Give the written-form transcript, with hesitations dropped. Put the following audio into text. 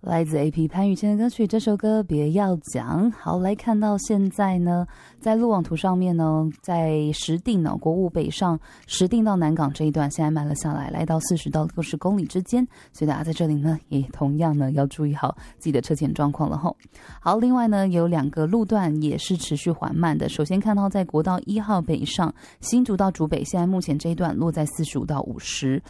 来自 AP 潘宇谦的歌曲，这首歌别要讲。好，来看到现在呢，在路网图上面呢，在石碇呢，国务北上石碇到南港这一段，现在慢了下来，来到40到60公里之间，所以大家在这里呢，也同样呢要注意好自己的车前状况了吼。好，另外呢，有2个路段也是持续缓慢的。首先看到在国道1号北上新竹到竹北，现在目前这一段落在45到50，